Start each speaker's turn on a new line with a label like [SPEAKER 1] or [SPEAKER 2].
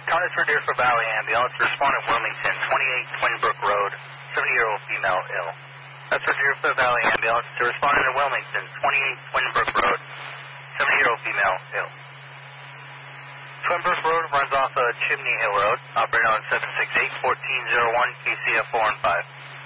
[SPEAKER 1] County for Deerfield Valley Ambulance. Respond in Wilmington, 28 Twin Brook Road, 70-year-old female ill. That's for Deerfield Valley Ambulance. To respond in Wilmington, 28 Twin Brook Road, 70-year-old female ill. Twin Brook Road runs off of Chimney Hill Road, operating on 768-1401, KCF 4 and 5.